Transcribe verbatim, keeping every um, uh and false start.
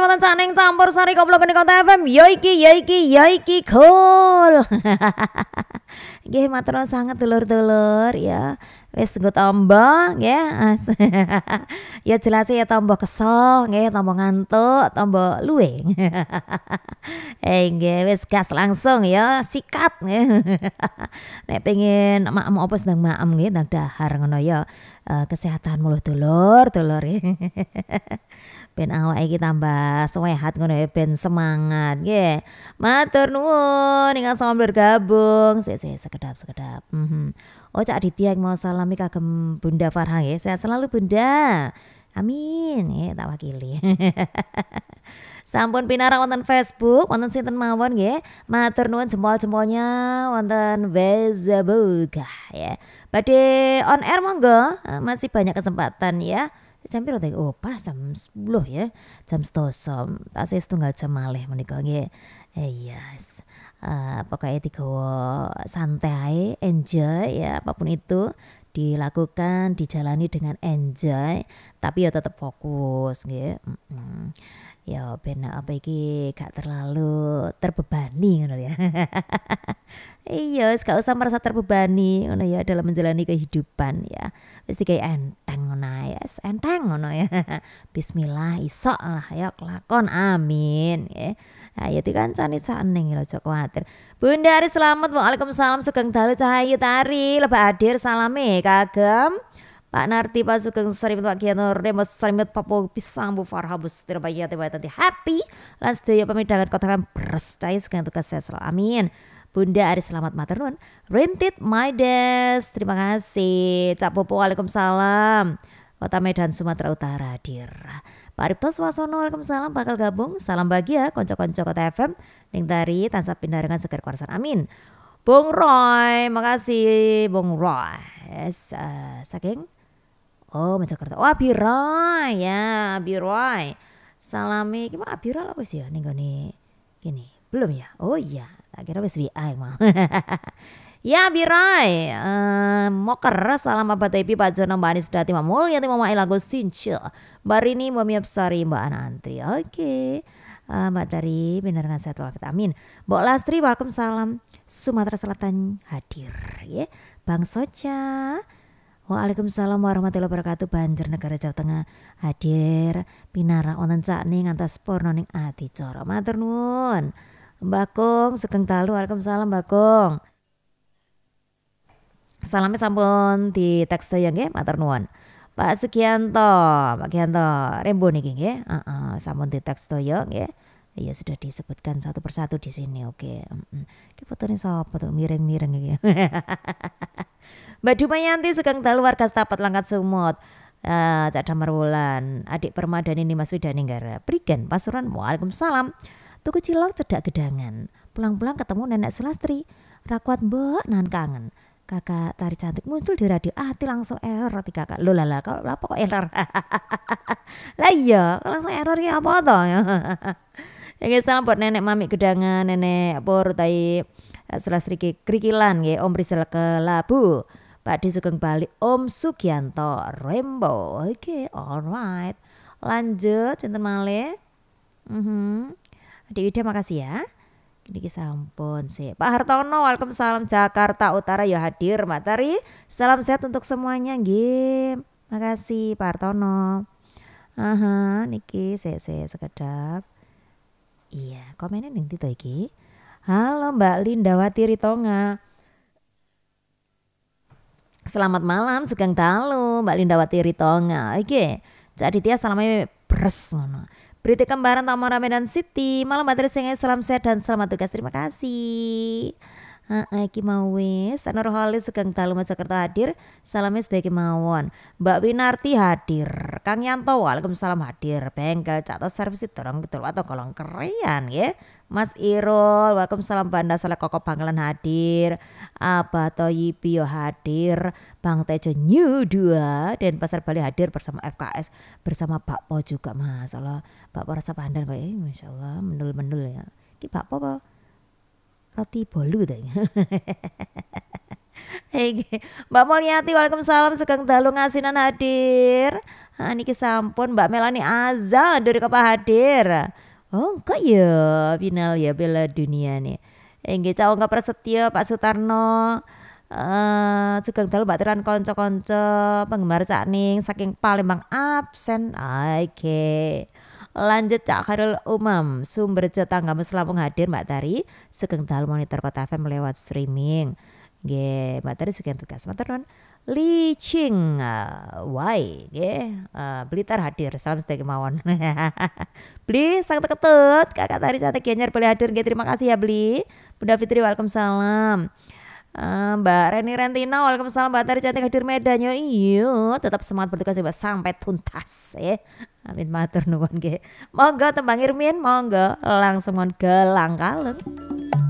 Kecamatan Caneng campur sari goblok ning Kota F M. Yo iki yo iki yo iki cool. Nggih matur nuwun sanget dulur-dulur ya. Wis nggo tambah nggih. Ya jelas ya tambah kesel nggih, tambah ngantuk, tambah luwing. Eh nggih wis gas langsung ya, sikat nggih. Nek pengen maem apa sedang maem nggih ndang dahar ngono ya. Uh, kesehatan muluh dulur dulur ben awake iki tambah sehat ngono ya, ben semangat nggih. Matur nuwun ingkang sampun bergabung. Sik sik sekedap sekedap. Mhm. Oh Cak Aditya mau salami kagem Bunda Farha nggih. Sehat selalu Bunda. Amin. Nggih tak wakili. Sampun pinarak wonten Facebook, wonten sinten mawon nggih. Matur nuwun jempol-jempolnya wonten Facebook ya. Badhe on air monggo, masih banyak kesempatan ya. Jam piro teh? Oh, pas jam sepuluh ya. Jam setengah tasih setunggal jam malih menika nggih. Eh yes. Uh, pokoknya digawa santai, enjoy ya, apapun itu dilakukan, dijalani dengan enjoy, tapi ya tetap fokus nggih. Mm-mm. Ya ben apa iki gak terlalu terbebani ngono ya. Iya, gak usah merasa terbebani ngono ya dalam menjalani kehidupan ya. Wis iki enteng ngono ya, enteng ngono ya. Bismillah iso lah ya kelakon amin ya. Ayo dikancani saneng lho aja kuwatir. Bunda Ari selamat Waalaikumsalam sugeng dalu Cahayu Tari lebah hadir salame kagem Pak Narti Pak Sugeng Sarimut Pak Kianur Remos Sarimut Papo Pisang Bu Farhabus Tirabaya Tiba Tanti Happy lan sedaya pamidangan kota kan beres cahaya sugeng tugas saya selalu amin. Bunda Ari selamat matur nuwun. Rented my desk terima kasih. Cak Popo Waalaikumsalam. Kota Medan Sumatera Utara hadir. Pak Ripto Swasono Waalaikumsalam bakal gabung. Salam bahagia konco-konco Kota F M ning tari tansah pindarengan seger kuarsan amin. Bung Roy, makasih Bung Roy. Yes, uh, saking oh Mojokerto. Oh Abiroy ya, Abiroy. Salami gimana Abiroy apa sih ya ning gone gini. Belum ya? Oh iya, tak kira wis W I mau. Ya Birai, uh, moker salam Abah Tepi Pak Jono Mbak Anis Dati Mbak Mulya Mbak Mail Agustinco Mbak Rini Mbak Miapsari Mbak Ana Antri. Oke okay. uh, Mbak Tari benar dengan sehat walafiat amin. Mbak Lastri Waalaikumsalam Sumatera Selatan hadir ya. Bang Soca Waalaikumsalam warahmatullahi wabarakatuh Banjarnegara Jawa Tengah hadir. Pinara wonten cakning ngantos purna ning adicara. Matur nuwun. Mbak Kong sugeng dalu Waalaikumsalam Mbak Kong. Salamnya sampun di teks ya nggih, matur nuwun. Pak Sugianto, Pak Gianto, Rembo niki nggih. Heeh, uh, uh, sampun di teks ya nggih. Iya sudah disebutkan satu persatu di sini. Oke. Heeh. Iki fotone sapa tuh miring-miring iki. Mbak Dumayanti sugeng dalu warga Setapat Langkat Sumut. Uh, Cak Damar Wulan, adik Permadani Nimas Widaninggara. Prigen Pasuruan. Waalaikumsalam. Tuku cilok cedak gedangan. Pulang-pulang ketemu Nenek Sulastri. Rakuat mbok nan kangen. Kakak tari cantik muncul di radio hati langsung error tiga kakak. Loh lala kok apa kok error? Lah iya langsung error ya apa toh? Ya salam buat nenek mami gedangan nenek pur tai Sulastri Krikilan nggih Om Rizal Kelabu. Pak Di Sugeng Bali Om Sugianto Rembo. Oke, okay, alright. Lanjut cinten malih. Mhm. Adik Wida makasih ya. Niki sampun sih. Pak Hartono, Waalaikumsalam Jakarta Utara ya hadir Mbak Tari. Salam sehat untuk semuanya nggih. Makasih Pak Hartono. Aha, niki sik sik sekedap. Iya, komennya ning tito iki. Halo Mbak Lindawati Ritonga. Selamat malam, sugeng dalu Mbak Lindawati Ritonga. Oke. Cak Aditya salamnya beres ngono. Berita kembaran Tamara Medan City. Malam Mbak Trising salam sehat dan selamat tugas. Terima kasih. Heeh iki mau wis. Nurholis sugeng dalu Mojokerto hadir. Salamnya sedaya kemawon. Mbak Winarti hadir. Kang Yanto Waalaikumsalam hadir. Bengkel Cak Tos servis dorong betul atau kolong kerian ya. Mas Irul Waalaikumsalam Banda Saleh Koko Bangkalan hadir. Abah Toyibi yo hadir. Bang Tejo New dua dan Pasar Bali hadir bersama F K S bersama Pak Po juga masalah Pak Po rasa pandan kok eh masyaallah mendul-mendul ya. Ki Pak Po apa? Roti bolu tanya. Iki Mbak Mulyati waalaikumsalam Sugeng dalu ngasinan hadir. Ha niki sampun Mbak Melani Azza dari Kapa hadir. Oh enggak ya final ya bela dunia nih. Enggak cawang nggak prasetyo Pak Sutarno. Eh Sugeng dalu Mbak Tiran konco-konco penggemar Cak Ning saking Palembang absen. Oke. Lanjut Cak Khairul Umam sumber Tangga Lampung hadir Mbak Tari Sugeng dalu monitor Kota F M lewat streaming. Nggih, Mbak Tari sugeng tugas matur nuwun. Li Ching uh, Wai nggih, uh, Blitar hadir. Salam sedaya kemawon. Bli sang ketut Kakak Tari cantik Gianyar boleh hadir nggih. Terima kasih ya Bli. Bunda Fitri waalaikumsalam. Uh, Mbak Reni Rentina waalaikumsalam. Mbak Tari cantik hadir Medanyo. Iyo, tetap semangat bertugas ya Mbak sampai tuntas ya. Amin matur nuwun nggih. Monggo tembang Irmin, monggo langsung mon gelang kalem.